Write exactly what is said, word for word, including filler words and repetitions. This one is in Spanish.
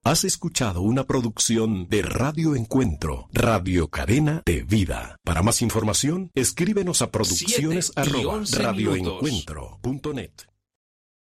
Has escuchado una producción de Radio Encuentro, Radio Cadena de Vida. Para más información, escríbenos a producciones arroba radioencuentro punto net.